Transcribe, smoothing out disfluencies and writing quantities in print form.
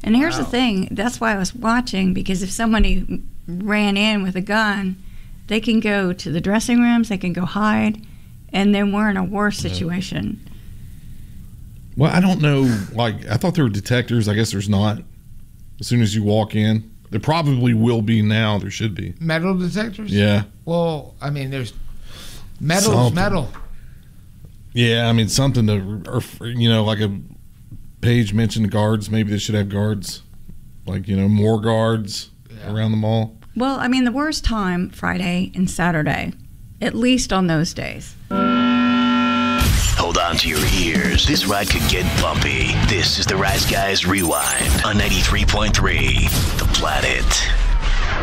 And here's the thing. That's why I was watching, because if somebody ran in with a gun, they can go to the dressing rooms, they can go hide, and then we're in a worse situation. Well, I don't know. Like, I thought there were detectors. I guess there's not. As soon as you walk in, there probably will be now. There should be. Metal detectors? Yeah. Well, I mean, there's metal's metal. Yeah, I mean, something to, or, you know, like a page mentioned guards. Maybe they should have guards. Like, you know, more guards around the mall. Well, I mean, the worst time, Friday and Saturday, at least on those days. Hold on to your ears. This ride could get bumpy. This is the Rise Guys Rewind on 93.3 The Planet.